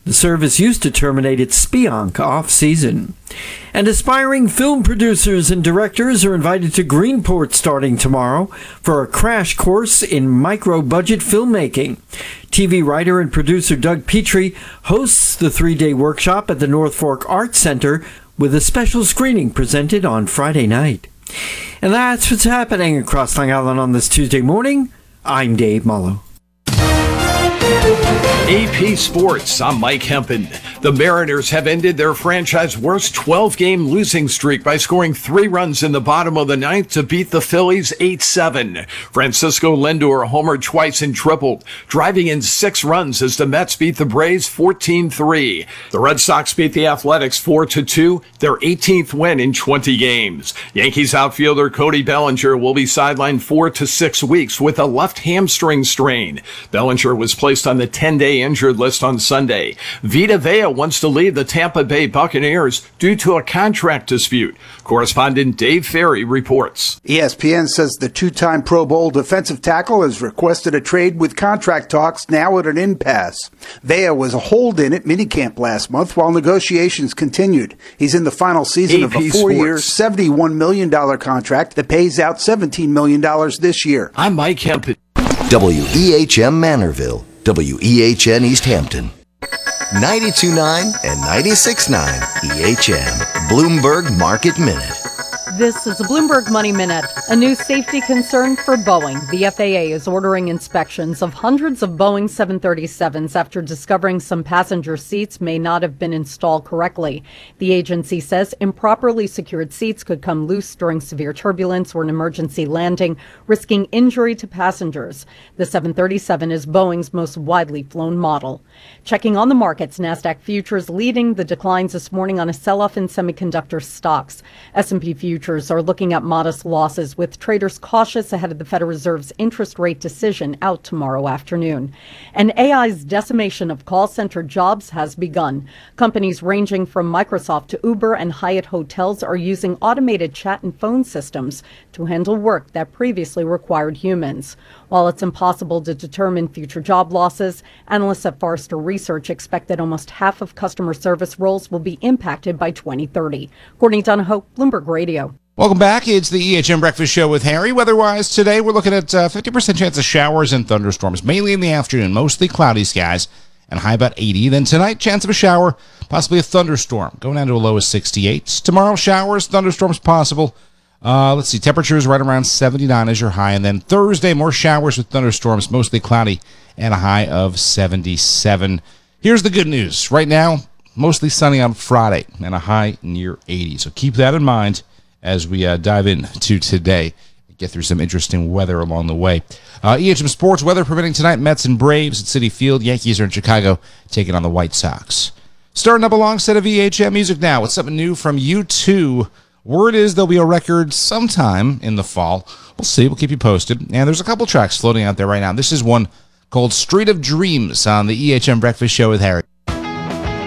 The service used to terminate at Spionk off-season. And aspiring film producers and directors are invited to Greenport starting tomorrow for a crash course in micro-budget filmmaking. TV writer and producer Doug Petrie hosts the 3-day workshop at the North Fork Arts Center with a special screening presented on Friday night. And that's what's happening across Long Island on this Tuesday morning. I'm Dave Mullo. AP Sports, I'm Mike Hempen. The Mariners have ended their franchise worst 12-game losing streak by scoring 3 runs in the bottom of the ninth to beat the Phillies 8-7. Francisco Lindor homered twice and tripled, driving in 6 runs as the Mets beat the Braves 14-3. The Red Sox beat the Athletics 4-2, their 18th win in 20 games. Yankees outfielder Cody Bellinger will be sidelined 4 to 6 weeks with a left hamstring strain. Bellinger was placed on the 10-day injured list on Sunday. Vita Vea wants to leave the Tampa Bay Buccaneers due to a contract dispute. Correspondent Dave Ferry reports. ESPN says the 2-time Pro Bowl defensive tackle has requested a trade with contract talks now at an impasse. Vea was a hold-in at minicamp last month while negotiations continued. He's in the final season of a 4-year, $71 million contract that pays out $17 million this year. I'm Mike Hempel. WEHM Manorville, WEHN East Hampton. 92.9 and 96.9 EHM. Bloomberg Market Minute. This is a Bloomberg Money Minute. A new safety concern for Boeing. The FAA is ordering inspections of hundreds of Boeing 737s after discovering some passenger seats may not have been installed correctly. The agency says improperly secured seats could come loose during severe turbulence or an emergency landing, risking injury to passengers. The 737 is Boeing's most widely flown model. Checking on the markets, NASDAQ futures leading the declines this morning on a sell-off in semiconductor stocks. S&P futures are looking at modest losses, with traders cautious ahead of the Federal Reserve's interest rate decision out tomorrow afternoon. And AI's decimation of call center jobs has begun. Companies ranging from Microsoft to Uber and Hyatt Hotels are using automated chat and phone systems to handle work that previously required humans. While it's impossible to determine future job losses, analysts at Forrester Research expect that almost half of customer service roles will be impacted by 2030. Courtney Donahoe, Bloomberg Radio. Welcome back. It's the EHM Breakfast Show with Harry. Weather-wise today, we're looking at 50% chance of showers and thunderstorms, mainly in the afternoon, mostly cloudy skies, and high about 80. Then tonight, chance of a shower, possibly a thunderstorm, going down to a low of 68. Tomorrow, showers, thunderstorms possible. Let's see, temperatures right around 79 as your high. And then Thursday, more showers with thunderstorms, mostly cloudy, and a high of 77. Here's the good news. Right now, mostly sunny on Friday, and a high near 80. So keep that in mind as we dive into today and get through some interesting weather along the way. EHM Sports, weather permitting tonight, Mets and Braves at Citi Field. Yankees are in Chicago taking on the White Sox. Starting up a long set of EHM music now with something new from U2. Word is there'll be a record sometime in the fall. We'll see. We'll keep you posted. And there's a couple tracks floating out there right now. This is one called Street of Dreams on the EHM Breakfast Show with Harry.